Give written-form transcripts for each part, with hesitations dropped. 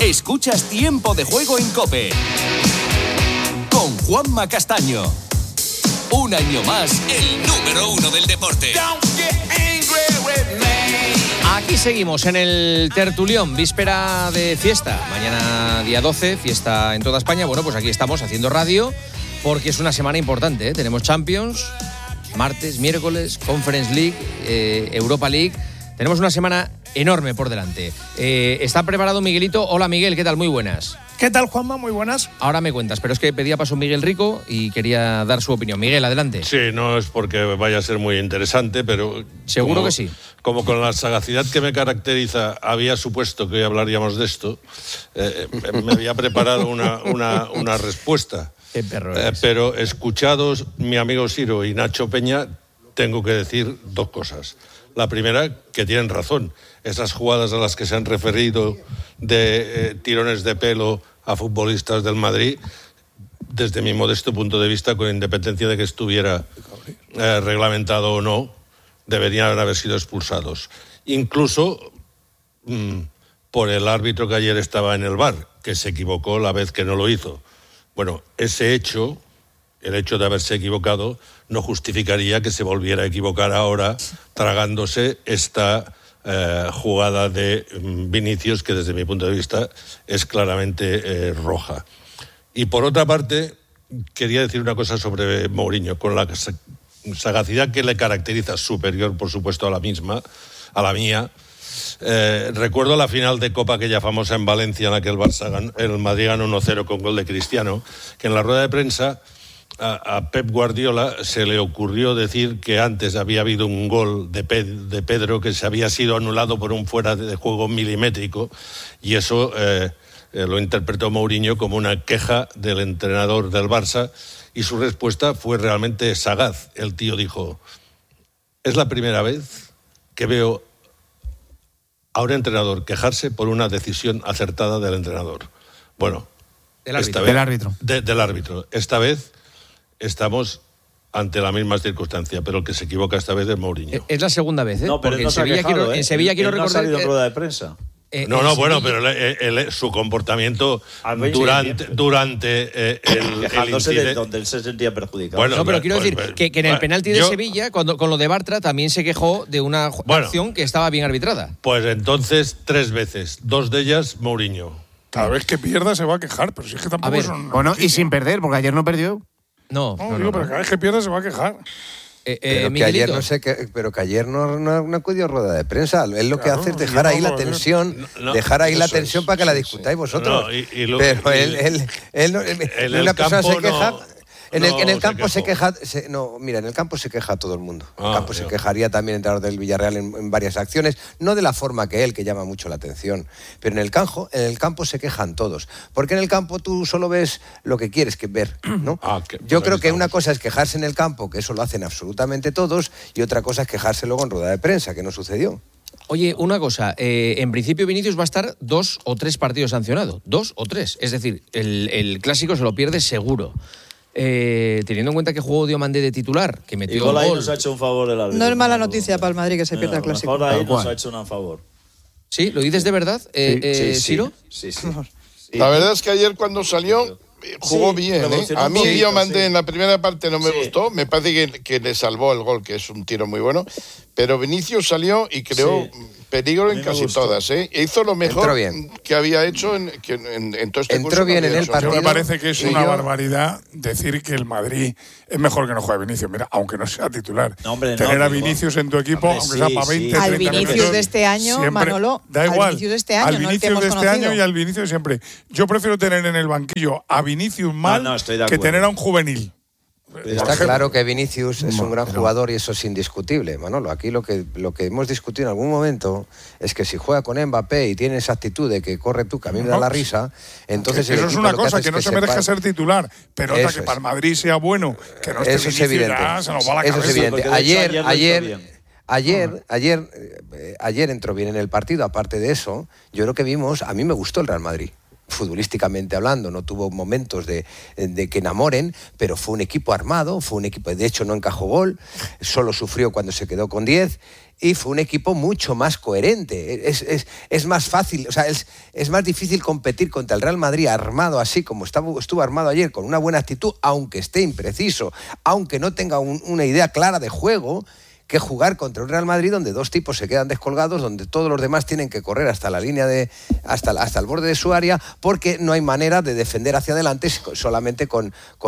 Escuchas Tiempo de Juego en COPE con Juanma Castaño. Un año más, el número 1 del deporte. Aquí seguimos en el tertulión, víspera de fiesta. Mañana día 12, fiesta en toda España. Bueno, pues aquí estamos haciendo radio porque es una semana importante, ¿eh? Tenemos Champions, martes, miércoles, Conference League, Europa League. Tenemos una semana enorme por delante. ¿Está preparado Miguelito? Hola Miguel, ¿qué tal? Muy buenas. ¿Qué tal, Juanma? Muy buenas. Ahora me cuentas, pero es que pedía paso Miguel Rico y quería dar su opinión. Miguel, adelante. Sí, no es porque vaya a ser muy interesante, pero... Seguro que sí. Como con la sagacidad que me caracteriza, había supuesto que hoy hablaríamos de esto, me había preparado una respuesta. Qué perro eres. Pero escuchados mi amigo Siro y Nacho Peña, tengo que decir dos cosas. La primera, que tienen razón. Esas jugadas a las que se han referido de tirones de pelo a futbolistas del Madrid, desde mi modesto punto de vista, con independencia de que estuviera reglamentado o no, deberían haber sido expulsados. Incluso por el árbitro que ayer estaba en el VAR, que se equivocó la vez que no lo hizo. Bueno, ese hecho, el hecho de haberse equivocado, no justificaría que se volviera a equivocar ahora tragándose esta jugada de Vinicius, que desde mi punto de vista es claramente roja. Y por otra parte, quería decir una cosa sobre Mourinho, con la sagacidad que le caracteriza, superior por supuesto a la mía. Recuerdo la final de Copa, aquella famosa en Valencia, en la que el Madrid ganó 1-0 con gol de Cristiano, que en la rueda de prensa a Pep Guardiola se le ocurrió decir que antes había habido un gol de Pedro que se había sido anulado por un fuera de juego milimétrico, y eso lo interpretó Mourinho como una queja del entrenador del Barça, y su respuesta fue realmente sagaz. El tío dijo: es la primera vez que veo a un entrenador quejarse por una decisión acertada del entrenador. Bueno, del árbitro. Del árbitro. Esta vez estamos ante la misma circunstancia, pero el que se equivoca esta vez es Mourinho. Es la segunda vez, ¿eh? No, pero porque no en Sevilla quiero no recordar... ha salido en rueda de prensa. Bueno, pero su comportamiento durante el quejándose incidente, de donde él se sentía perjudicado. Bueno, no, pero quiero decir que en el penalti de yo, Sevilla, con lo de Bartra, también se quejó de una acción que estaba bien arbitrada. Pues entonces 3 veces, 2 de ellas Mourinho. Cada vez que pierda se va a quejar, pero si es que tampoco son... Bueno, y sin perder, porque ayer no perdió. No, pero cada vez que pierda se va a quejar. Pero que ayer no sé pero que ayer no acudió rueda de prensa. Él lo que hace es dejar ahí la tensión, la tensión para que la discutáis vosotros. Pero él no, una persona se queja. En el campo se queja. En el campo se queja todo el mundo. En el campo se quejaría también el entrenador del Villarreal en varias acciones, no de la forma que él, que llama mucho la atención. Pero en el campo se quejan todos. Porque en el campo tú solo ves lo que quieres ver, ¿no? Yo creo que una cosa es quejarse en el campo, que eso lo hacen absolutamente todos, y otra cosa es quejarse luego en rueda de prensa, que no sucedió. Oye, una cosa, en principio Vinicius va a estar 2 o 3 partidos sancionado, 2 o 3. Es decir, el clásico se lo pierde seguro. Teniendo en cuenta que jugó Diomandé de titular, que metió igual un ahí gol. nos ha hecho un favor el árbitro. No es mala noticia para el Madrid que se pierda el clásico. Mejor ahí nos ha hecho un favor. ¿Sí? ¿Lo dices de verdad, Siro? Sí. La verdad es que ayer cuando salió jugó bien, ¿eh? A mí Diomandé en la primera parte no me gustó, me parece que le salvó el gol, que es un tiro muy bueno, pero Vinicius salió y creó peligro en casi todas, ¿eh? Hizo lo mejor que había hecho en todo este curso. Entró bien en el partido. Me parece que es una barbaridad decir que el Madrid es mejor que no juegue Vinicius. Mira, aunque no sea titular. Tener a Vinicius en tu equipo, aunque sea para 20, 30 al Vinicius minutos, de este año, siempre, Manolo. Da igual. Al Vinicius de este año, al Vinicius no el que de hemos este conocido. año y al Vinicius de siempre. Yo prefiero tener en el banquillo a Vinicius mal que tener a un juvenil. Está claro que Vinicius es un gran jugador y eso es indiscutible, Manolo. Aquí lo que hemos discutido en algún momento es que si juega con Mbappé y tiene esa actitud de que corre tú, que a mí me da la risa, entonces eso es una cosa que no se merece ser titular, pero hasta que para el Madrid sea bueno, que no esté Vinicius, ya se nos va la cabeza. Eso es evidente. Ayer entró bien en el partido. Aparte de eso, yo creo que a mí me gustó el Real Madrid. futbolísticamente hablando, no tuvo momentos de que enamoren, pero fue un equipo armado, de hecho no encajó gol, solo sufrió cuando se quedó con 10, y fue un equipo mucho más coherente. Es más fácil, o sea, es más difícil competir contra el Real Madrid armado así como estuvo armado ayer, con una buena actitud, aunque esté impreciso, aunque no tenga una idea clara de juego, que jugar contra un Real Madrid donde dos tipos se quedan descolgados, donde todos los demás tienen que correr hasta la línea hasta el borde de su área, porque no hay manera de defender hacia adelante solamente con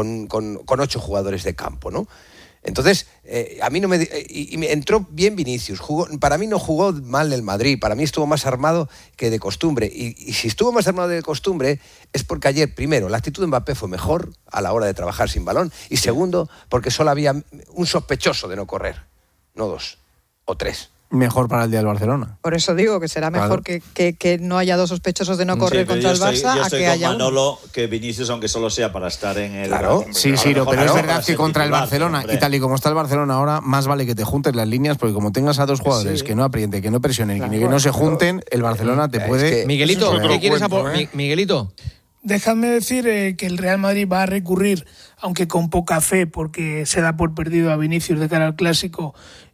8 jugadores de campo, ¿no? Entonces, a mí me entró bien Vinicius. Para mí no jugó mal el Madrid. Para mí estuvo más armado que de costumbre. Y si estuvo más armado de costumbre es porque ayer, primero, la actitud de Mbappé fue mejor a la hora de trabajar sin balón. Y segundo, porque solo había un sospechoso de no correr. No 2 o 3. Mejor para el día del Barcelona. Por eso digo que será mejor que no haya 2 sospechosos de no correr contra el Barça a que haya Manolo, que Vinicius, aunque solo sea para estar en el... Claro, sí, pero es verdad que contra el Barcelona, y tal y como está el Barcelona ahora, más vale que te juntes las líneas, porque como tengas a 2 jugadores que no aprieten, que no presionen, que no se junten, el Barcelona te puede... Miguelito, ¿qué quieres aportar? Miguelito. Dejadme decir que el Real Madrid va a recurrir, aunque con poca fe, porque se da por perdido a Vinicius de cara al Clásico,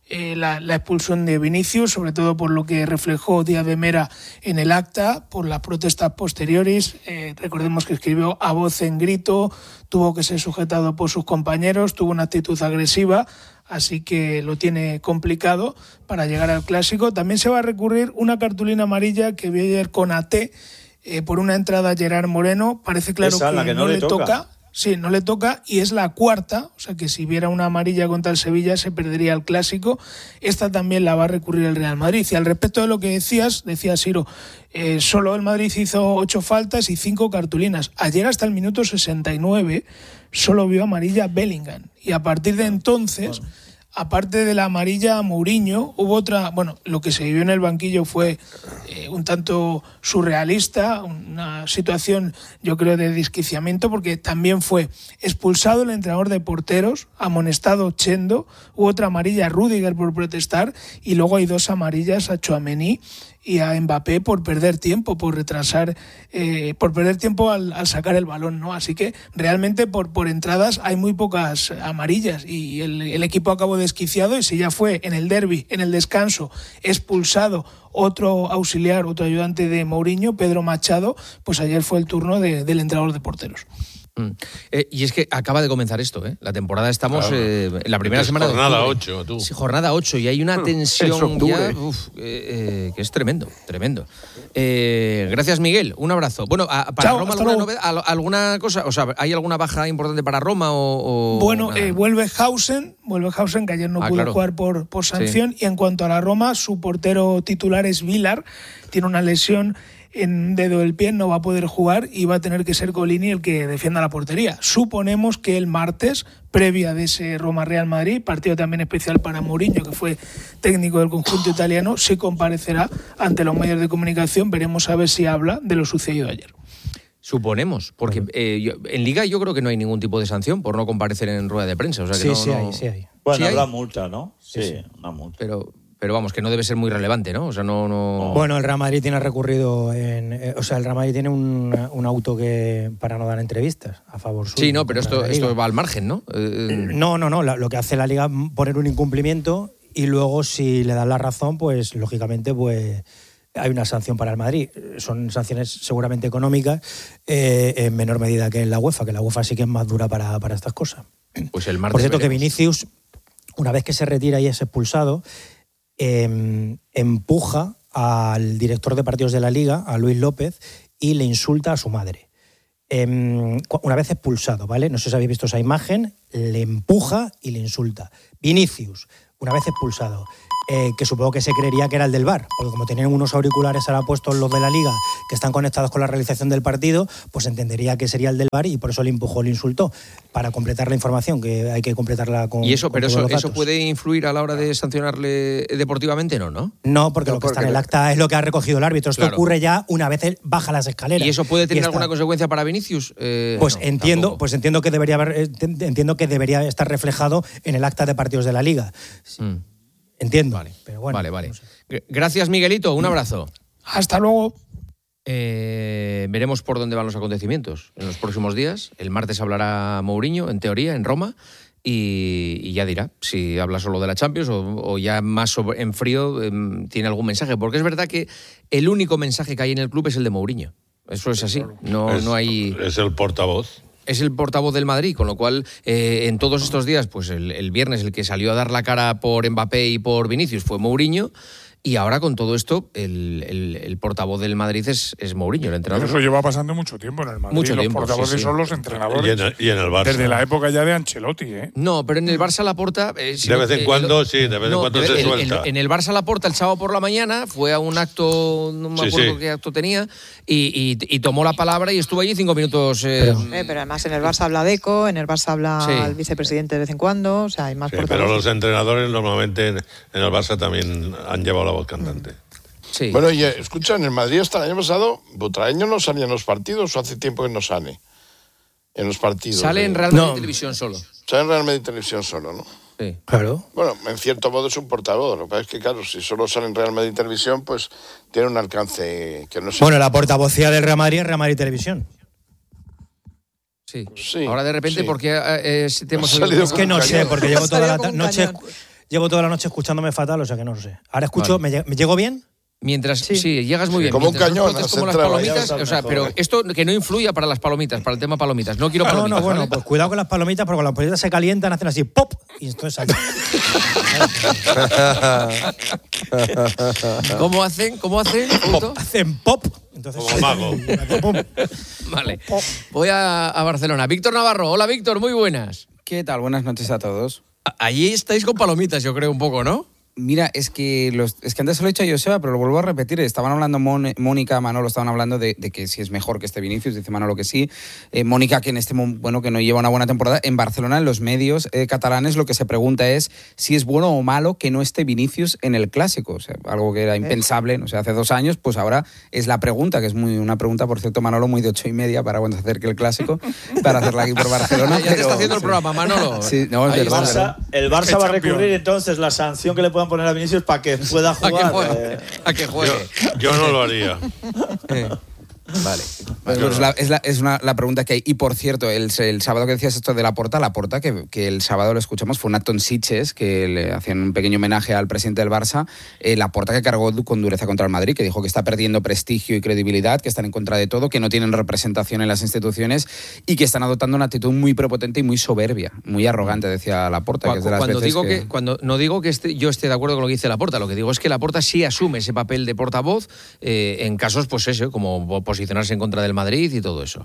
la expulsión de Vinicius, sobre todo por lo que reflejó Díaz de Mera en el acta, por las protestas posteriores. Recordemos que escribió a voz en grito, tuvo que ser sujetado por sus compañeros, tuvo una actitud agresiva, así que lo tiene complicado para llegar al Clásico. También se va a recurrir una cartulina amarilla que vi ayer con AT, por una entrada a Gerard Moreno. Parece claro que no le toca. Sí, no le toca, y es la 4ª, o sea que si hubiera una amarilla contra el Sevilla se perdería el Clásico. Esta también la va a recurrir el Real Madrid. Y al respecto de lo que decía Ciro, solo el Madrid hizo 8 faltas y 5 cartulinas. Ayer hasta el minuto 69 solo vio amarilla Bellingham, y a partir de entonces... Aparte de la amarilla a Mourinho, hubo otra... Bueno, lo que se vivió en el banquillo fue un tanto surrealista, una situación, yo creo, de desquiciamiento, porque también fue expulsado el entrenador de porteros, amonestado Chendo, hubo otra amarilla a Rüdiger por protestar, y luego hay 2 amarillas a Tchouaméni y a Mbappé por perder tiempo, por retrasar, por perder tiempo al sacar el balón, ¿no? Así que realmente por entradas hay muy pocas amarillas, y el equipo acabó desquiciado. Y si ya fue en el derbi, en el descanso, expulsado otro auxiliar, otro ayudante de Mourinho, Pedro Machado, pues ayer fue el turno del entrenador de porteros. Y es que acaba de comenzar esto, ¿eh? La temporada estamos en la primera semana de jornada 8, tú. Sí, jornada 8, y hay una tensión ya, que es tremendo. Gracias, Miguel. Un abrazo. Bueno, para Roma, ¿alguna cosa? O sea, ¿hay alguna baja importante para Roma o Bueno, vuelve Hausen, que ayer no pudo jugar por sanción. Sí. Y en cuanto a la Roma, su portero titular es Villar, tiene una lesión en un dedo del pie, no va a poder jugar, y va a tener que ser Golini el que defienda la portería. Suponemos que el martes, previa de ese Roma-Real Madrid, partido también especial para Mourinho, que fue técnico del conjunto italiano, sí comparecerá ante los medios de comunicación. Veremos a ver si habla de lo sucedido ayer. Suponemos, porque en Liga yo creo que no hay ningún tipo de sanción por no comparecer en rueda de prensa. O sea que sí hay. Bueno, habrá multa, ¿no? Sí, una multa. Pero vamos, que no debe ser muy relevante, ¿no? O sea, no... Bueno, el Real Madrid tiene recurrido el Real Madrid tiene un auto para no dar entrevistas a favor suyo. Sí, no, pero esto va al margen, ¿no? No. Lo que hace la Liga es poner un incumplimiento, y luego si le dan la razón, pues lógicamente pues hay una sanción para el Madrid. Son sanciones seguramente económicas, en menor medida que en la UEFA, que la UEFA sí que es más dura para estas cosas. Pues el martes Por cierto, veremos. Que Vinicius, una vez que se retira y es expulsado, empuja al director de partidos de la Liga, a Luis López, y le insulta a su madre. Una vez expulsado, ¿vale? No sé si habéis visto esa imagen, le empuja y le insulta. Vinicius, una vez expulsado, que supongo que se creería que era el del VAR, porque como tenían unos auriculares ahora puestos los de la Liga que están conectados con la realización del partido, pues entendería que sería el del VAR, y por eso le empujó, le insultó, para completar la información, que hay que completarla con... ¿Y eso, con pero todos los eso datos. puede influir a la hora de sancionarle deportivamente? No. No, porque lo que está en el acta es lo que ha recogido el árbitro. Esto ocurre ya una vez él baja las escaleras. ¿Y eso puede tener alguna consecuencia para Vinicius? Pues entiendo que debería estar reflejado en el acta de partidos de la Liga. Entiendo. Vale, pero bueno. Vale. No sé. Gracias, Miguelito. Un abrazo. Hasta luego. Veremos por dónde van los acontecimientos en los próximos días. El martes hablará Mourinho, en teoría, en Roma, y ya dirá si habla solo de la Champions o ya más en frío tiene algún mensaje. Porque es verdad que el único mensaje que hay en el club es el de Mourinho. Eso es así. No hay... Es el portavoz. Es el portavoz del Madrid, con lo cual en todos estos días, pues el viernes el que salió a dar la cara por Mbappé y por Vinicius fue Mourinho. Y ahora con todo esto, el portavoz del Madrid es Mourinho, el entrenador. Pero eso lleva pasando mucho tiempo en el Madrid. Mucho los tiempo, portavoces son los entrenadores. Y en el Barça. Desde la época ya de Ancelotti, ¿eh? No, pero en el Barça Laporta... de vez en cuando, se suelta. En el Barça Laporta, el sábado por la mañana, fue a un acto, no me acuerdo qué acto tenía, y tomó la palabra y estuvo allí 5 minutos. Pero además en el Barça habla Deco, en el Barça habla el vicepresidente de vez en cuando, o sea, hay más portavoces. Pero los entrenadores normalmente en el Barça también han llevado la voz cantante. Sí. Bueno, y escucha, en el Madrid hasta el año pasado, Butragueño no salía en los partidos, o hace tiempo que no sale en los partidos. Sale en Real Madrid Televisión solo. Sale en Real Madrid Televisión solo, ¿no? Sí. Claro. Bueno, en cierto modo es un portavoz. Lo que pasa es que, claro, si solo sale en Real Madrid Televisión, pues tiene un alcance que no sé. Bueno, la portavocía del Real Madrid es Real Madrid Televisión. Sí. Ahora de repente, ¿por qué te hemos salido? Es que no sé, porque llevo toda la noche escuchándome fatal, o sea que no lo sé. Ahora escucho, ¿me llego bien? Mientras sí, llegas muy bien. Como un cañón. Como las palomitas, o sea, pero esto que no influya para las palomitas, para el tema palomitas. No quiero palomitas. No, bueno, ¿vale? pues cuidado con las palomitas, porque cuando las palomitas se calientan, hacen así, ¡pop! Y entonces aquí. ¿Cómo hacen? Pop. Hacen pop. Entonces, como mago. Vale. Voy a Barcelona. Víctor Navarro. Hola, Víctor, muy buenas. ¿Qué tal? Buenas noches a todos. Allí estáis con palomitas, yo creo, un poco, ¿no? Mira, es que antes se lo he dicho a Joseba, pero lo vuelvo a repetir. Estaban hablando Mónica, Manolo, estaban hablando de que si es mejor que este Vinicius, dice Manolo que sí. Mónica, que que no lleva una buena temporada. En Barcelona, en los medios catalanes, lo que se pregunta es si es bueno o malo que no esté Vinicius en el Clásico. O sea, algo que era impensable, no sé, hace 2 años, pues ahora es la pregunta, que es una pregunta, por cierto, Manolo, muy de 8:30 para cuando se acerque el Clásico, para hacerla aquí por Barcelona. Ya te está haciendo el programa, Manolo. Sí, no, es verdad. El Barça va a recurrir entonces la sanción que le puedan poner a Vinicius para que pueda jugar. A que juegue. Yo no lo haría. Vale. Es la pregunta que hay. Y por cierto, el sábado que decías esto de Laporta, que el sábado lo escuchamos, fue un acto en Sitges, que le hacían un pequeño homenaje al presidente del Barça. Laporta, que cargó con dureza contra el Madrid, que dijo que está perdiendo prestigio y credibilidad, que están en contra de todo, que no tienen representación en las instituciones y que están adoptando una actitud muy prepotente y muy soberbia, muy arrogante, decía Laporta. Cuando no digo que yo esté de acuerdo con lo que dice Laporta, lo que digo es que Laporta sí asume ese papel de portavoz en casos, pues eso, como posicionarse en contra del Madrid y todo eso.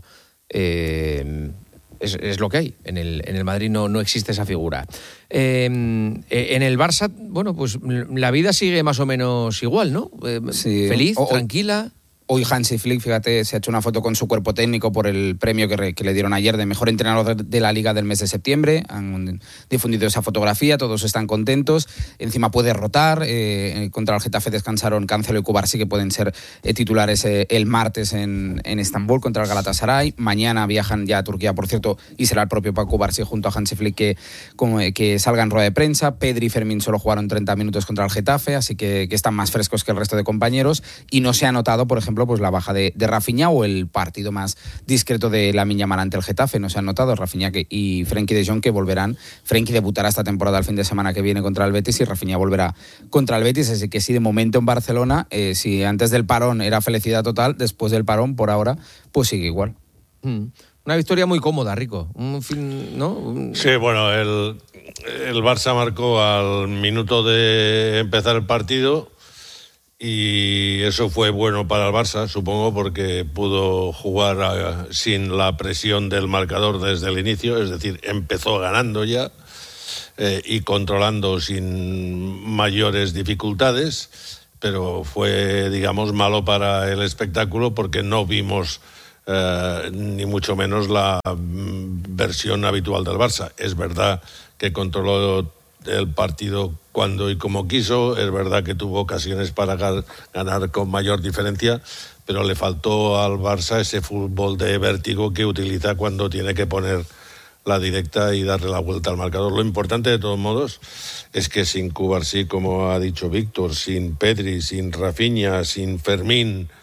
Es lo que hay. En el Madrid no existe esa figura. En el Barça, bueno, pues la vida sigue más o menos igual, ¿no? Sí. Feliz, tranquila. Hoy Hansi Flick, fíjate, se ha hecho una foto con su cuerpo técnico por el premio que le dieron ayer de mejor entrenador de la Liga del mes de septiembre. Han difundido esa fotografía, todos están contentos. Encima puede rotar. Contra el Getafe descansaron Cancelo y Cubarsí, que pueden ser titulares el martes en Estambul contra el Galatasaray. Mañana viajan ya a Turquía, por cierto, y será el propio Paco Cubarsí junto a Hansi Flick que salga en rueda de prensa. Pedri y Fermín solo jugaron 30 minutos contra el Getafe, así que están más frescos que el resto de compañeros. Y no se ha notado, por ejemplo, pues la baja de Rafinha o el partido más discreto de Lamine Yamal ante el Getafe. No se han notado Rafinha y Frenkie de Jong, que volverán. Frenkie debutará esta temporada el fin de semana que viene contra el Betis y Rafinha volverá contra el Betis. Así que sí, de momento en Barcelona, si antes del parón era felicidad total, después del parón, por ahora, pues sigue igual. Una victoria muy cómoda, Rico. ¿No? Sí, bueno, el Barça marcó al minuto de empezar el partido. Y eso fue bueno para el Barça, supongo, porque pudo jugar sin la presión del marcador desde el inicio, es decir, empezó ganando ya y controlando sin mayores dificultades, pero fue, digamos, malo para el espectáculo porque no vimos ni mucho menos la versión habitual del Barça. Es verdad que controló el partido cuando y como quiso, es verdad que tuvo ocasiones para ganar con mayor diferencia, pero le faltó al Barça ese fútbol de vértigo que utiliza cuando tiene que poner la directa y darle la vuelta al marcador. Lo importante, de todos modos, es que sin Cubarsí, como ha dicho Víctor, sin Pedri, sin Rafinha, sin Fermín,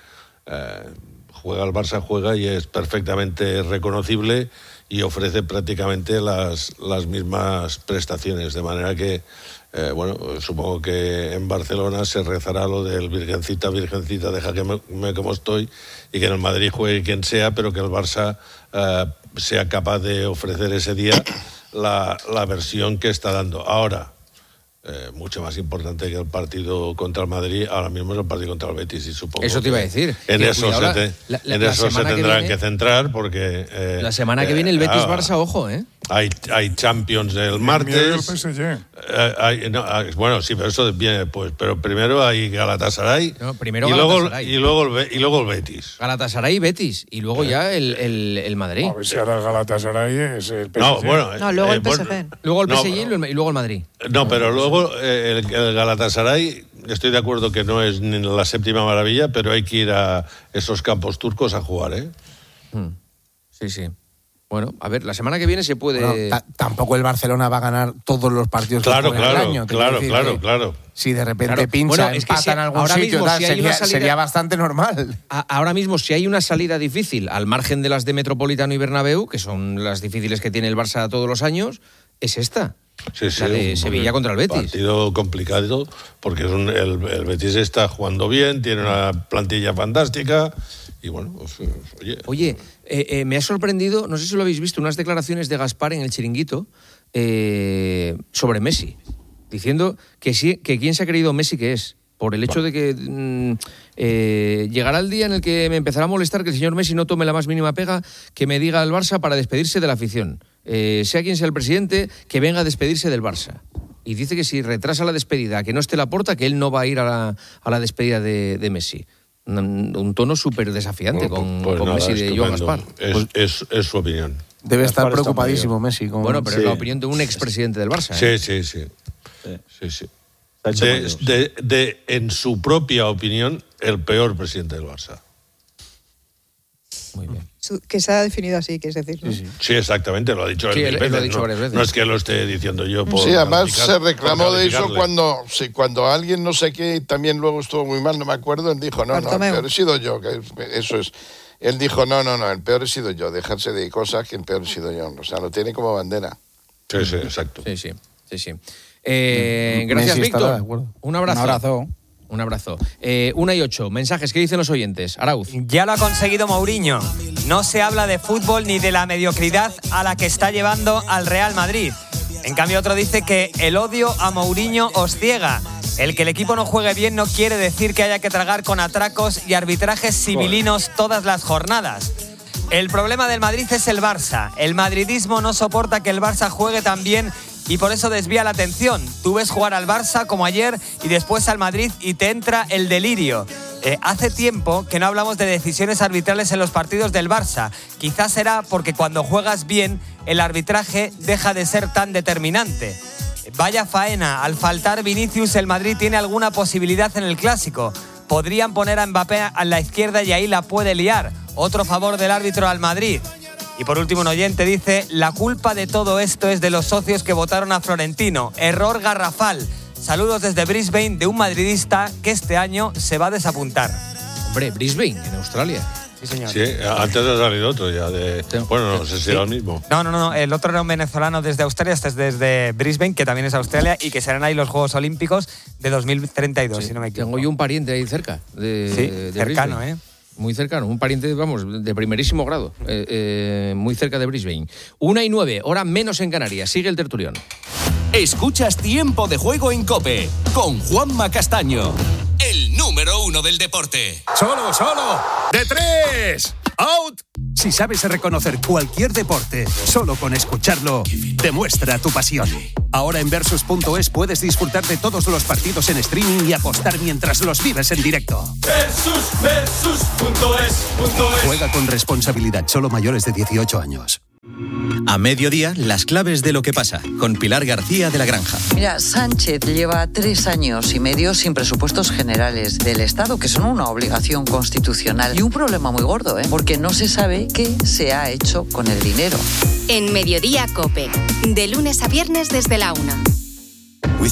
juega el Barça, juega y es perfectamente reconocible y ofrece prácticamente las mismas prestaciones, de manera que supongo que en Barcelona se rezará lo del Virgencita, Virgencita, déjame como estoy, y que en el Madrid juegue quien sea, pero que el Barça sea capaz de ofrecer ese día la versión que está dando. Ahora, mucho más importante que el partido contra el Madrid, ahora mismo es el partido contra el Betis, y supongo eso te iba a decir. En eso se tendrán que centrar, porque... la semana que viene el Betis-Barça, ojo, Hay Champions el martes. El PSG. Bueno, sí, pero eso viene después. Pero primero hay Galatasaray. Y luego el Betis. Galatasaray y Betis. Y luego ya el Madrid. A ver si ahora el Galatasaray es el PSG. Luego el PSG. Luego el PSG y luego el Madrid. No, pero luego el Galatasaray, estoy de acuerdo que no es ni la séptima maravilla, pero hay que ir a esos campos turcos a jugar, ¿eh? Sí. Bueno, a ver, la semana que viene se puede... Tampoco el Barcelona va a ganar todos los partidos que juega el año. Claro. Si de repente pincha, empata en algún sitio, sería bastante normal. Ahora mismo, si hay una salida difícil, al margen de las de Metropolitano y Bernabéu, que son las difíciles que tiene el Barça todos los años, es esta. Sí, la de Sevilla contra el Betis. Partido complicado, porque el Betis está jugando bien, tiene una plantilla fantástica... Y bueno, Oye, me ha sorprendido, no sé si lo habéis visto, unas declaraciones de Gaspar en el Chiringuito sobre Messi, diciendo que quién se ha creído Messi que es, por el hecho de que llegará el día en el que me empezará a molestar que el señor Messi no tome la más mínima pega que me diga al Barça para despedirse de la afición. Sea quien sea el presidente, que venga a despedirse del Barça. Y dice que si retrasa la despedida, que no esté Laporta, que él no va a ir a la despedida de Messi. Un tono súper desafiante con Messi de Joan Gaspar. Es su opinión. Debe estar preocupadísimo Messi. Bueno, pero es la opinión de un expresidente del Barça. Sí. En su propia opinión, el peor presidente del Barça. Muy bien. Que se ha definido así, que es decir, ¿no? Sí, exactamente, lo ha dicho él lo ha dicho varias veces. No es que lo esté diciendo yo. Sí, además se reclamó de eso cuando alguien no sé qué también luego estuvo muy mal, no me acuerdo, él dijo, no, el peor he sido yo, que eso es. Él dijo, no, el peor he sido yo, dejarse de cosas que el peor he sido yo. O sea, lo tiene como bandera. Sí, exacto. Sí. Gracias, Víctor. Un abrazo. Un abrazo. 1:08. Mensajes. ¿Qué dicen los oyentes? Arauz. Ya lo ha conseguido Mourinho. No se habla de fútbol ni de la mediocridad a la que está llevando al Real Madrid. En cambio, otro dice que el odio a Mourinho os ciega. El que el equipo no juegue bien no quiere decir que haya que tragar con atracos y arbitrajes civilinos todas las jornadas. El problema del Madrid es el Barça. El madridismo no soporta que el Barça juegue tan bien y por eso desvía la atención. Tú ves jugar al Barça como ayer y después al Madrid y te entra el delirio. Hace tiempo que no hablamos de decisiones arbitrales en los partidos del Barça. Quizás será porque cuando juegas bien el arbitraje deja de ser tan determinante. Vaya faena, al faltar Vinicius el Madrid tiene alguna posibilidad en el Clásico. Podrían poner a Mbappé a la izquierda y ahí la puede liar. Otro favor del árbitro al Madrid. Y por último, un oyente dice: la culpa de todo esto es de los socios que votaron a Florentino. Error garrafal. Saludos desde Brisbane de un madridista que este año se va a desapuntar. Hombre, Brisbane, en Australia. Sí, señor. Sí, antes ha salido otro ya de... Bueno, no sé si era el mismo. No, el otro era un venezolano desde Australia, este es desde Brisbane, que también es Australia, y que serán ahí los Juegos Olímpicos de 2032, si no me equivoco. Tengo yo un pariente ahí cerca. De cercano, Brisbane. Muy cercano, un pariente, de primerísimo grado, muy cerca de Brisbane. 1:09, hora menos en Canarias. Sigue el tertulión. Escuchas Tiempo de Juego en COPE con Juanma Castaño, el número 1 del deporte. ¡Solo! ¡De 3! ¡Out! Si sabes reconocer cualquier deporte, solo con escucharlo, demuestra tu pasión. Ahora en Versus.es puedes disfrutar de todos los partidos en streaming y apostar mientras los vives en directo. Versus.es. Juega con responsabilidad, solo mayores de 18 años. A mediodía, las claves de lo que pasa, con Pilar García de la Granja. Mira, Sánchez lleva 3 años y medio sin presupuestos generales del Estado, que son una obligación constitucional. Y un problema muy gordo, porque no se sabe qué se ha hecho con el dinero. En Mediodía COPE, de lunes a viernes desde la 1. Cuiza,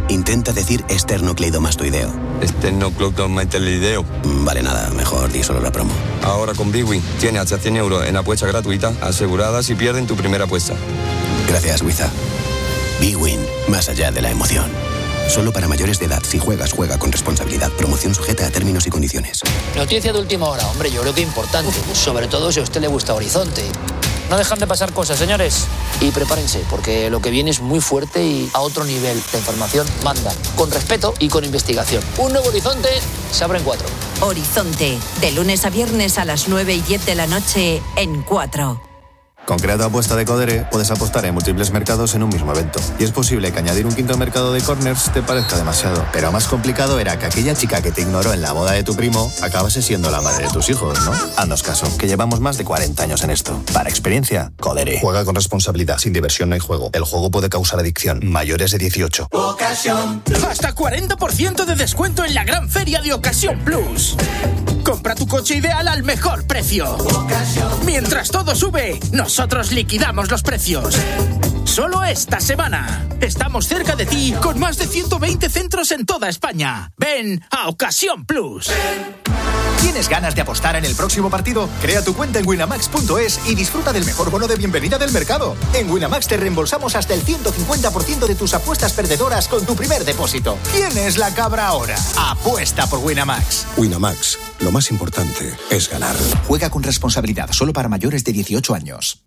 Intenta decir esternocleidomastoideo. Esternocleidomastoideo. Vale, nada, mejor di solo la promo. Ahora con BWin tienes hasta 100 euros en apuesta gratuita asegurada si pierden tu primera apuesta. Gracias, Wiza. BWin, más allá de la emoción. Solo para mayores de edad. Si juegas, juega con responsabilidad. Promoción sujeta a términos y condiciones. Noticia de última hora, hombre, yo creo que importante. Sobre todo si a usted le gusta Horizonte. No dejan de pasar cosas, señores. Y prepárense, porque lo que viene es muy fuerte y a otro nivel. La información manda, con respeto y con investigación. Un nuevo Horizonte se abre en 4. Horizonte, de lunes a viernes a las 9:10 de la noche en 4. Con Creato Apuesta de Codere puedes apostar en múltiples mercados en un mismo evento. Y es posible que añadir un quinto mercado de corners te parezca demasiado. Pero más complicado era que aquella chica que te ignoró en la boda de tu primo acabase siendo la madre de tus hijos, ¿no? Haznos caso, que llevamos más de 40 años en esto. Para experiencia, Codere. Juega con responsabilidad. Sin diversión no hay juego. El juego puede causar adicción. Mayores de 18. Ocasión. Hasta 40% de descuento en la gran feria de Ocasión Plus. Compra tu coche ideal al mejor precio. Mientras todo sube, nosotros liquidamos los precios. Solo esta semana. Estamos cerca de ti con más de 120 centros en toda España. Ven a Ocasión Plus. ¿Tienes ganas de apostar en el próximo partido? Crea tu cuenta en winamax.es y disfruta del mejor bono de bienvenida del mercado. En Winamax te reembolsamos hasta el 150% de tus apuestas perdedoras con tu primer depósito. ¿Quién es la cabra ahora? Apuesta por Winamax. Winamax, lo más importante es ganar. Juega con responsabilidad, solo para mayores de 18 años.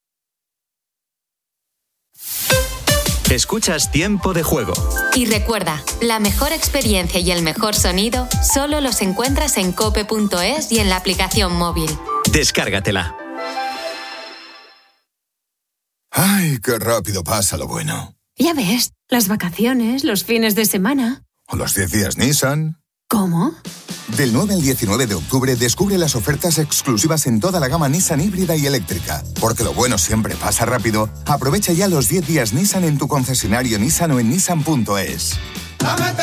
Escuchas Tiempo de Juego. Y recuerda, la mejor experiencia y el mejor sonido solo los encuentras en cope.es y en la aplicación móvil. Descárgatela. Ay, qué rápido pasa lo bueno. Ya ves, las vacaciones, los fines de semana. O los 10 días Nissan. ¿Cómo? Del 9 al 19 de octubre descubre las ofertas exclusivas en toda la gama Nissan híbrida y eléctrica. Porque lo bueno siempre pasa rápido. Aprovecha ya los 10 días Nissan en tu concesionario Nissan o en nissan.es.